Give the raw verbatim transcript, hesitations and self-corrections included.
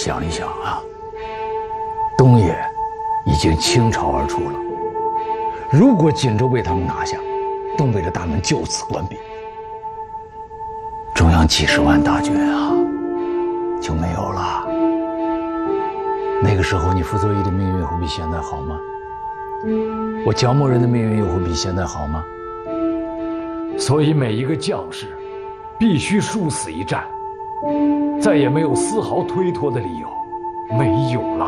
想一想啊，东野已经倾巢而出了。如果锦州被他们拿下，东北的大门就此关闭，中央几十万大军啊就没有了。那个时候，你傅作义的命运会比现在好吗？我蒋某人的命运又会比现在好吗？所以，每一个将士必须殊死一战，再也没有丝毫推脱的理由，没有了。